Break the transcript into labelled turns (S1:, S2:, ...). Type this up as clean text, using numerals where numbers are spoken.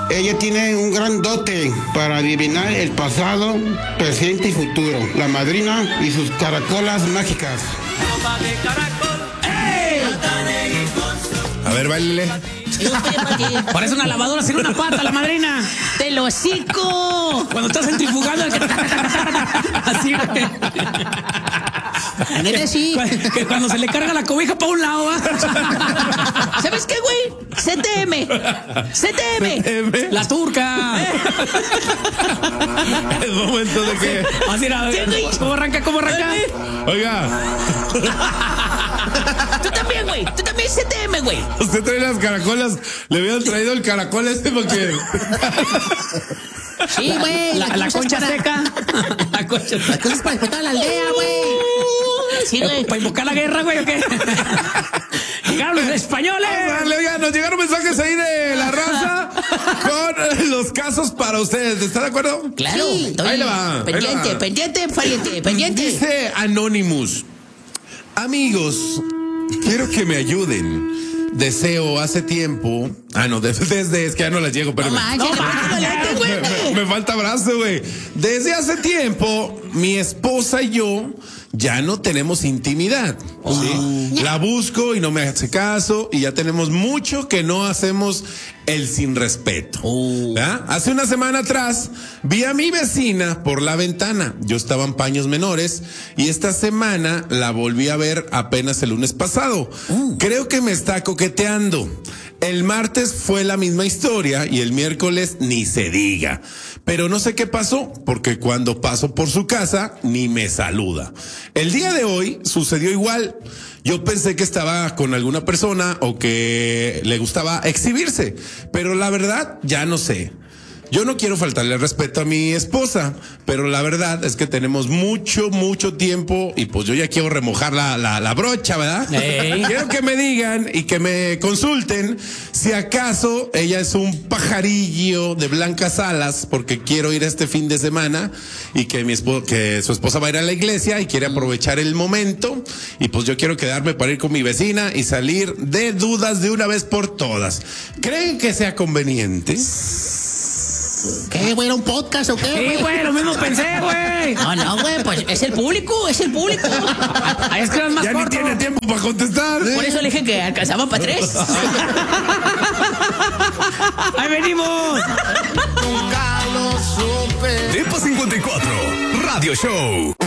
S1: Ella tiene un gran dote para adivinar el pasado, presente y futuro. La madrina y sus caracolas mágicas.
S2: A ver, bailele.
S3: Parece una lavadora sin una pata, la madrina.
S4: ¡Te lo hocico!
S3: Cuando estás centrifugando. Así, güey.
S4: Sí.
S3: Que cuando se le carga la cobija para un lado, ¿va?
S4: ¿Sabes qué, güey? CTM.
S3: La turca.
S2: Es momento de que...
S3: Así era. ¿Cómo arranca?
S2: Oiga,
S4: Tú también, güey. Tú también CTM, güey.
S2: usted trae las caracolas. Le hubieran traído el caracol porque...
S4: Sí, güey.
S3: La concha seca.
S4: La concha seca. Las cosas para despertar a la aldea, güey. Sí, güey.
S3: ¿Para invocar la guerra, güey, o qué? ¡Llegaron los españoles!
S2: Oiga, nos llegaron mensajes ahí de la raza con los casos para ustedes. ¿Está de acuerdo?
S4: Claro.
S2: Sí. Ahí le va.
S4: Pendiente, pendiente.
S2: Dice Anonymous: amigos, quiero que me ayuden. Deseo hace tiempo. Desde es que ya no las llego, pero. Me falta brazo, güey. Desde hace tiempo, mi esposa y yo ya no tenemos intimidad. ¿Sí? La busco y no me hace caso. Y ya tenemos mucho que no hacemos el sin respeto. Hace una semana atrás vi a mi vecina por la ventana. Yo estaba en paños menores y esta semana la volví a ver apenas el lunes pasado. Creo que me está coqueteando. El martes fue la misma historia y el miércoles ni se diga. Pero no sé qué pasó, porque cuando paso por su casa ni me saluda. El día de hoy sucedió igual. Yo pensé que estaba con alguna persona o que le gustaba exhibirse, pero la verdad ya no sé. Yo no quiero faltarle el respeto a mi esposa, pero la verdad es que tenemos mucho tiempo y pues yo ya quiero remojar la brocha, ¿verdad? Quiero que me digan y que me consulten si acaso ella es un pajarillo de blancas alas, porque quiero ir este fin de semana y que que su esposa va a ir a la iglesia y quiere aprovechar el momento y pues yo quiero quedarme para ir con mi vecina y salir de dudas de una vez por todas. ¿Creen que sea conveniente?
S4: ¿Qué, güey? ¿Era un podcast o qué?
S3: Sí, güey, lo mismo pensé, güey.
S4: No, güey, pues es el público.
S3: Ahí es que eran más
S2: ya
S3: corto.
S2: Ni tiene tiempo para contestar.
S4: Por eso le dije que alcanzaba para 3.
S3: ¡Ahí venimos!
S5: Nunca lo supe.
S6: Depa 54 Radio Show.